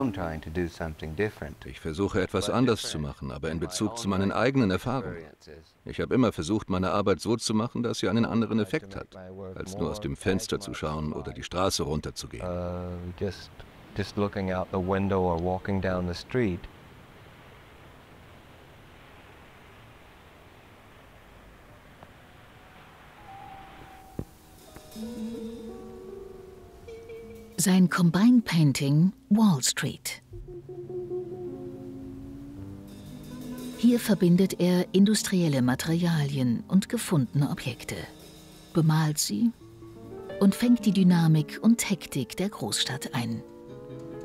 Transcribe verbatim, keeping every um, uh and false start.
Ich versuche etwas anders zu machen, aber in Bezug zu meinen eigenen Erfahrungen. Ich habe immer versucht, meine Arbeit so zu machen, dass sie einen anderen Effekt hat, als nur aus dem Fenster zu schauen oder die Straße runterzugehen. Just looking out the window or walking down the street. Sein Combine Painting Wall Street. Hier verbindet er industrielle Materialien und gefundene Objekte, bemalt sie und fängt die Dynamik und Hektik der Großstadt ein.